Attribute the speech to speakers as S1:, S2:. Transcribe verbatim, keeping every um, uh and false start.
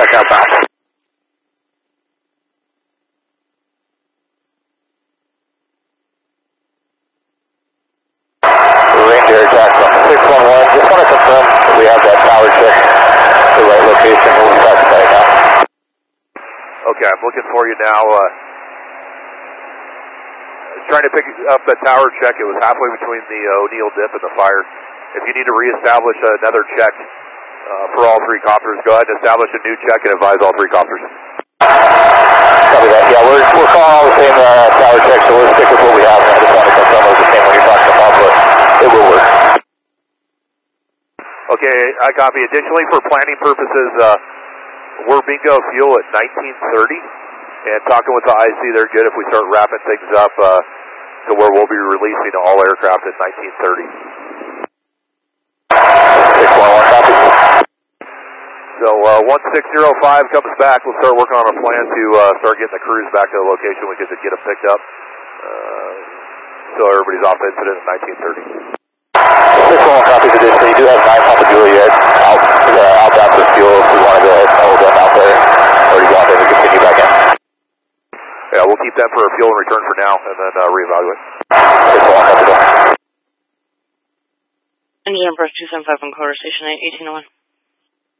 S1: check outbound. Reindeer Jackson six one one, just want to confirm that we have that tower check, the right location, we'll be passing by now.
S2: Okay, I'm looking for you now. Uh, trying to pick up the tower check. It was halfway between the uh, O'Neill dip and the fire. If you need to reestablish another check uh, for all three copters, go ahead and establish a new check and advise all three copters.
S1: Copy that. Yeah, we're, we're calling all the same uh, tower checks, so we'll stick with what we have. I just want to confirm it was the same when you're talking about, but it will work.
S2: Okay, I copy. Additionally, for planning purposes, uh, we're bingo fuel at nineteen thirty, and talking with the I C, they're good if we start wrapping things up uh, to where we'll be releasing all aircraft at nineteen thirty.
S1: six one one, copy.
S2: So uh, one six zero five comes back, we'll start working on a plan to uh, start getting the crews back to the location. We can get them picked up, uh, so everybody's off incident at nineteen thirty.
S1: six one one, copy. Additionally, you do have nine Papa Juliet out, uh, outbound for fuel if we want to go ahead and hold them out there, or do you want them to continue back in?
S2: Yeah, we'll keep them for a fuel in return for now, and then uh, reevaluate.
S1: six one one, copy.
S3: Indian Empress two seven five on quarter station eighteen oh one.